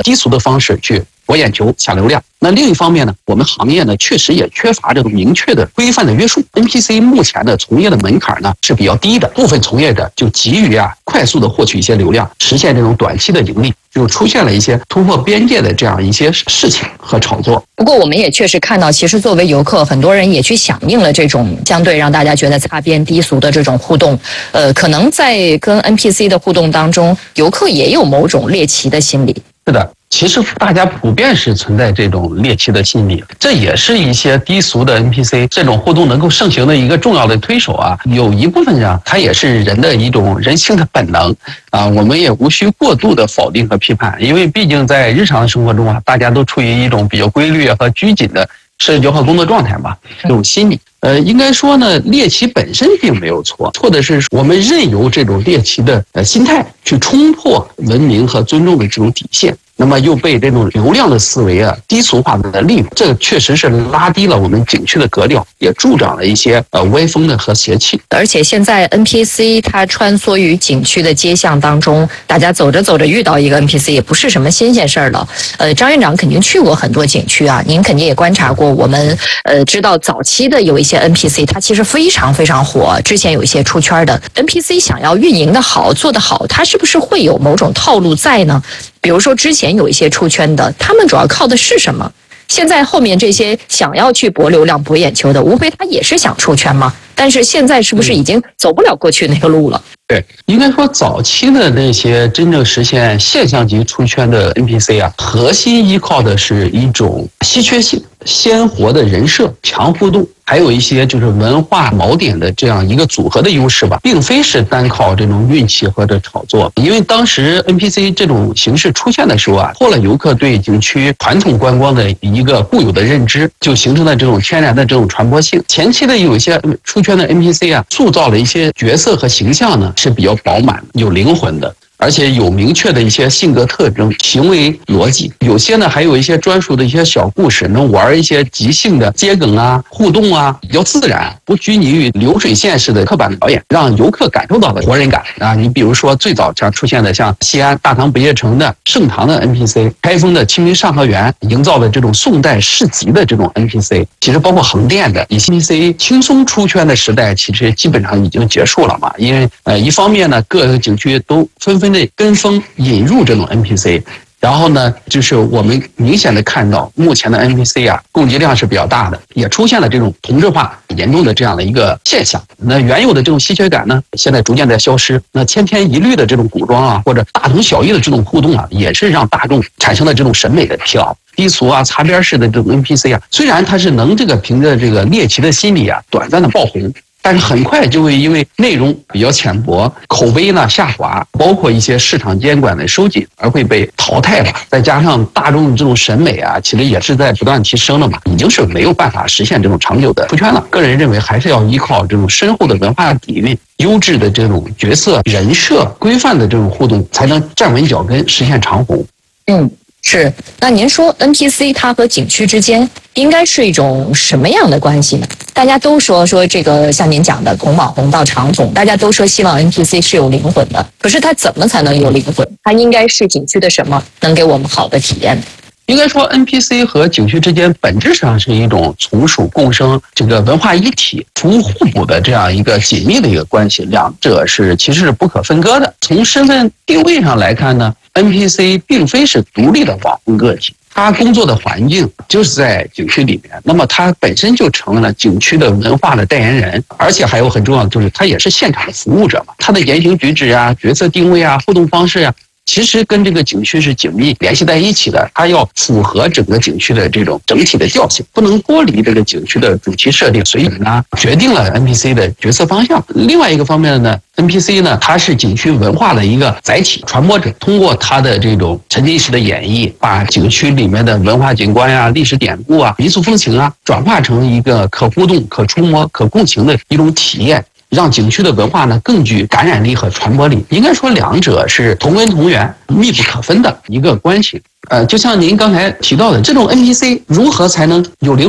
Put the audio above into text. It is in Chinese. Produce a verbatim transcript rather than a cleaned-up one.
低俗的方式去博眼球、抢流量。那另一方面呢，我们行业呢确实也缺乏这种明确的规范的约束。N P C 目前的从业的门槛呢是比较低的，部分从业者就急于啊快速的获取一些流量，实现这种短期的盈利，就出现了一些突破边界的这样一些事情和炒作。 不过我们也确实看到，其实作为游客，很多人也去响应了这种相对让大家觉得擦边低俗的这种互动。呃，可能在跟 N P C 的互动当中，游客也有某种猎奇的心理。 是的，其实大家普遍是存在这种猎奇的心理，这也是一些低俗的 N P C 这种互动能够盛行的一个重要的推手啊。有一部分上，它也是人的一种人性的本能啊，我们也无需过度的否定和批判，因为毕竟在日常生活中啊，大家都处于一种比较规律和拘谨的社交和工作状态嘛，这种心理。呃，应该说呢，猎奇本身并没有错，错的是我们任由这种猎奇的呃心态去冲破文明和尊重的这种底线。那么又被这种流量的思维啊低俗化的利用，这确实是拉低了我们景区的格调，也助长了一些呃歪风的和邪气。 而且现在 N P C 它穿梭于景区的街巷当中，大家走着走着遇到一个 N P C 也不是什么新鲜事儿了。呃，张院长肯定去过很多景区啊，您肯定也观察过。我们呃知道早期的有一些 N P C 它其实非常非常火，之前有一些出圈的 N P C 想要运营的好、做得好，它是不是会有某种套路在呢？比如说之前有一些出圈的，他们主要靠的是什么？现在后面这些想要去博流量、博眼球的，无非他也是想出圈嘛。但是现在是不是已经走不了过去那个路了？ 对，应该说早期的那些真正实现现象级出圈的 N P C 啊，核心依靠的是一种稀缺性、鲜活的人设、强互动，还有一些就是文化锚点的这样一个组合的优势吧，并非是单靠这种运气或者炒作。因为当时 N P C 这种形式出现的时候啊，破了游客对景区传统观光的一个固有的认知，就形成了这种天然的这种传播性。前期的有一些出圈的 N P C 啊，塑造了一些角色和形象呢是比较饱满、有灵魂的。而且有明确的一些性格特征、行为逻辑，有些呢还有一些专属的一些小故事，能玩一些即兴的接梗啊、互动啊，比较自然，不拘泥于流水线式的刻板表演，让游客感受到了活人感啊。你比如说最早常出现的像西安大唐不夜城的盛唐的 N P C， 开封的清明上河园营造的这种宋代市集的这种 N P C， 其实包括横店的 N P C 轻松出圈的时代，其实基本上已经结束了嘛。因为呃一方面呢，各个景区都纷纷的跟风引入这种 N P C， 然后呢，就是我们明显的看到目前的 N P C 啊，供给量是比较大的，也出现了这种同质化严重的这样的一个现象。那原有的这种稀缺感呢，现在逐渐在消失。那千篇一律的这种古装啊，或者大同小异的这种互动啊，也是让大众产生了这种审美的疲劳。低俗啊、擦边式的这种 N P C 啊，虽然它是能这个凭着这个猎奇的心理啊，短暂的爆红。但是很快就会因为内容比较浅薄、口碑呢下滑，包括一些市场监管的收紧，而会被淘汰吧。再加上大众这种审美啊，其实也是在不断提升的嘛，已经是没有办法实现这种长久的出圈了。个人认为还是要依靠这种深厚的文化底蕴、优质的这种角色人设、规范的这种互动，才能站稳脚跟，实现长红。 嗯。是，那您说 N P C 它和景区之间应该是一种什么样的关系呢？大家都说说这个像您讲的从网红到长总，大家都说希望 N P C 是有灵魂的，可是它怎么才能有灵魂？它应该是景区的什么能给我们好的体验呢？ 应该说 N P C 和景区之间本质上是一种从属共生、这个文化一体、服务互补的这样一个紧密的一个关系，两者是其实是不可分割的。从身份定位上来看呢， N P C 并非是独立的网红个体，他工作的环境就是在景区里面，那么他本身就成为了景区的文化的代言人，而且还有很重要的就是他也是现场的服务者嘛，他的言行举止啊、角色定位啊、互动方式啊，其实跟这个景区是紧密联系在一起的，它要符合整个景区的这种整体的调性，不能脱离这个景区的主题设定，所以呢，决定了 N P C 的角色方向。另外一个方面呢 ，N P C 呢，它是景区文化的一个载体、传播者，通过它的这种沉浸式的演绎，把景区里面的文化景观呀、历史典故啊、民俗风情啊，转化成一个可互动、可触摸、可共情的一种体验。让景区的文化呢更具感染力和传播力，应该说两者是同根同源、密不可分的一个关系。呃，就像您刚才提到的，这种 N P C 如何才能有灵